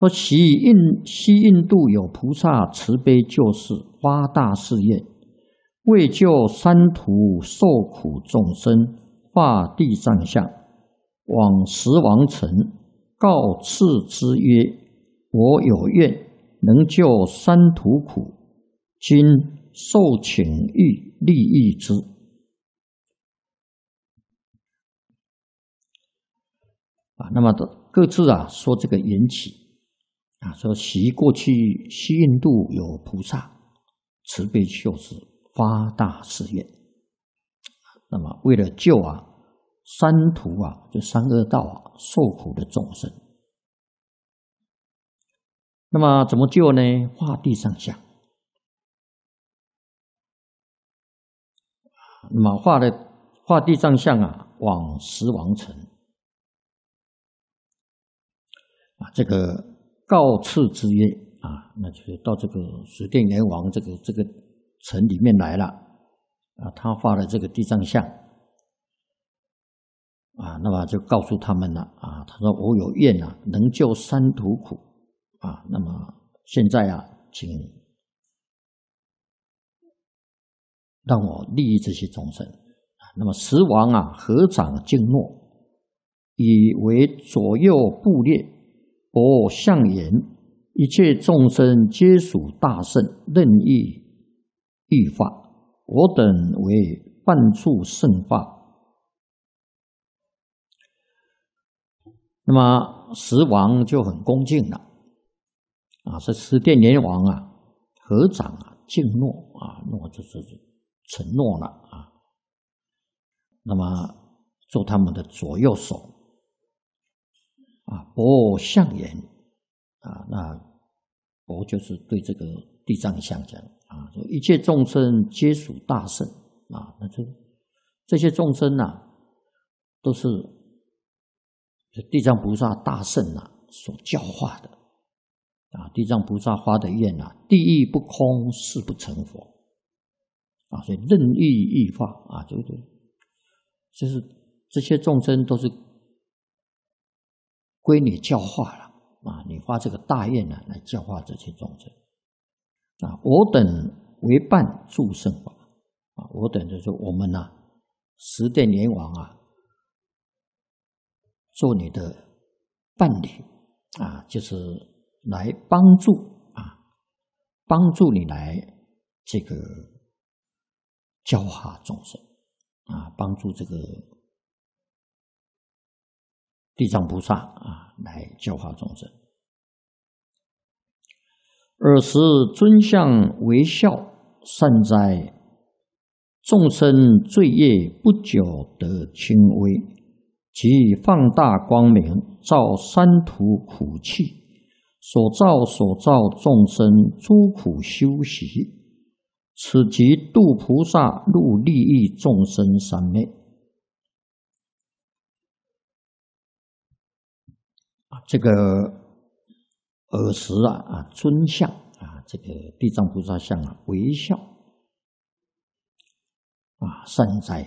说西印度有菩萨慈悲救世，发大誓愿，为救三途受苦众生，化地藏相，往十王城，告敕之曰：我有愿，能救三途苦，今受请欲利益之。那么各自说这个缘起说过去西印度有菩萨慈悲救世，发大誓愿，那么为了救三途就三恶道受苦的众生，那么怎么救呢？化地藏相。那么化地藏相往十王城这个告敕之曰那就是到这个十殿阎王这个城里面来了他画了这个地藏像那么就告诉他们了他说我有愿能救三途苦那么现在请让我利益这些众生。那么十王合掌敬诺，以为左右部列，我相言，一切众生皆属大圣，任意欲化，我等为半处圣化。那么十王就很恭敬了是十殿阎王合掌敬诺诺就是承诺了那么做他们的左右手佛相言那佛就是对这个地藏像讲说一切众生皆属大圣那这些众生都是地藏菩萨大圣所教化的地藏菩萨发的愿地狱不空，誓不成佛所以任意欲化就是这些众生都是归你教化了你发这个大愿来教化这些众生我等为伴助圣法我等就是我们十殿阎王做你的伴侣就是来帮助你来这个教化众生帮助这个地藏菩萨来教化众生。尔时尊相为笑，善哉！众生罪业不久得轻微，即放大光明，照三途苦趣，所造众生诸苦修习，此即度菩萨入利益众生三昧。这个尔时尊相这个地藏菩萨像微笑善哉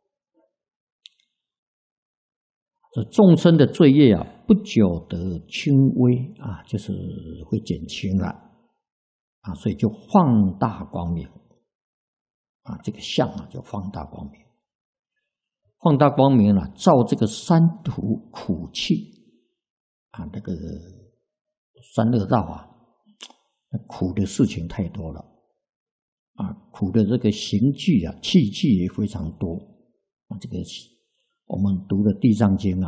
这众生的罪业不久得轻微就是会减轻了所以就放大光明这个相就放大光明，放大光明照这个三途苦趣那个三恶道苦的事情太多了苦的这个刑具器具也非常多这个我们读的地藏经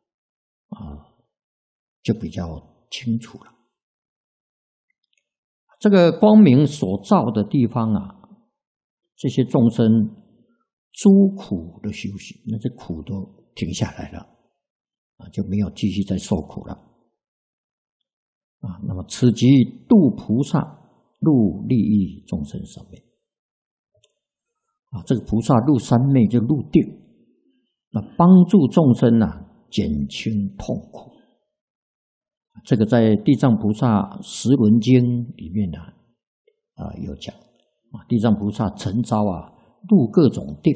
就比较清楚了。这个光明所照的地方这些众生诸苦的修行，那些苦都停下来了就没有继续再受苦了那么此即度菩萨入利益众生三昧这个菩萨入三昧就入定，帮助众生减轻痛苦。这个在地藏菩萨十轮经里面有讲地藏菩萨诚招入各种定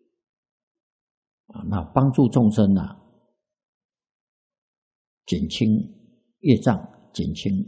那帮助众生减轻业障， 减轻